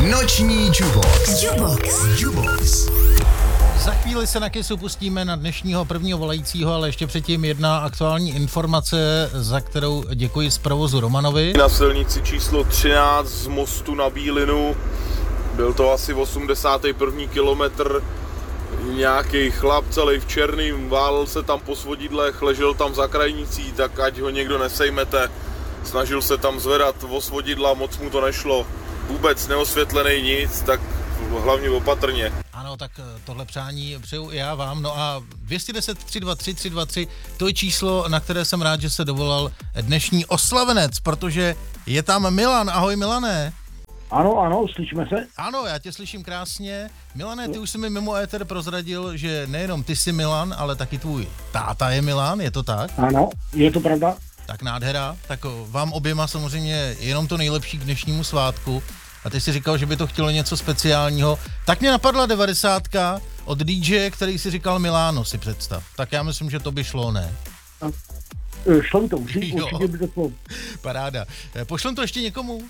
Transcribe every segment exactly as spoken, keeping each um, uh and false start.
Noční Jubox. Jubox. Jubox. Za chvíli se na Kissu pustíme na dnešního prvního volajícího, ale ještě předtím jedna aktuální informace, za kterou děkuji z provozu Romanovi. Na silnici číslo třináct z mostu na Bílinu, byl to asi osmdesátý první kilometr, nějaký chlap celý v černým, válel se tam po svodidlech, ležel tam za krajnicí, tak ať ho někdo nesejmete. Snažil se tam zvedat o svodidla, moc mu to nešlo. Vůbec neosvětlený nic, tak hlavně opatrně. Ano, tak tohle přání přeju i já vám. No a dvě stě deset tři dva tři tři dva tři, to je číslo, na které jsem rád, že se dovolal dnešní oslavenec, protože je tam Milan. Ahoj Milané. Ano, ano, slyšíme se. Ano, já tě slyším krásně. Milané, ty už jsi mi mimo éter prozradil, že nejenom ty jsi Milan, ale taky tvůj táta je Milan, je to tak? Ano, je to pravda. Tak nádhera, tak vám oběma samozřejmě jenom to nejlepší k dnešnímu svátku. A ty jsi říkal, že by to chtělo něco speciálního. Tak mě napadla devadesátka od dý džeje, který si říkal Miláno, si představ. Tak já myslím, že to by šlo, ne? Šlo by to, určitě, určitě by to šlo. Paráda. Pošlem to ještě někomu?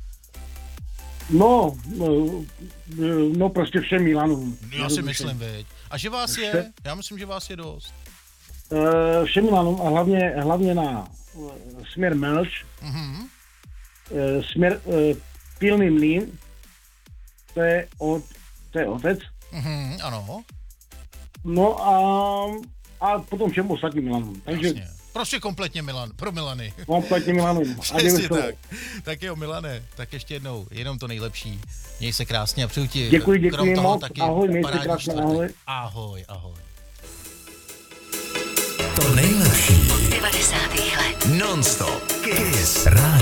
No, no, no prostě všem Milanům. Já si myslím, veď. A že vás je? Já myslím, že vás je dost. Všem Milanům a hlavně, hlavně na směr Melč, mm-hmm. směr Pilný mlýn, to je, od, to je otec. Mm-hmm, ano. No a, a potom všem ostatním Milanům. Takže jasně. Prostě kompletně Milan, pro Milany. Kompletně Milanům. Přesně tak. Tak jo, Milane, tak ještě jednou, jenom to nejlepší. Měj se krásně a přeju ti. Děkuji, děkuji toho, moc. taky ahoj, měj se krásně, ahoj. Ahoj, ahoj. To nejlepší devadesátých let. non-stop Kiss Rádio.